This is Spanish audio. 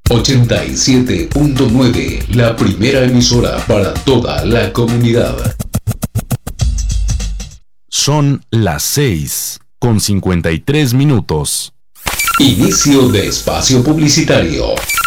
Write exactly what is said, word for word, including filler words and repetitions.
ochenta y siete punto nueve, la primera emisora para toda la comunidad. Son las seis con cincuenta y tres minutos. Inicio de espacio publicitario.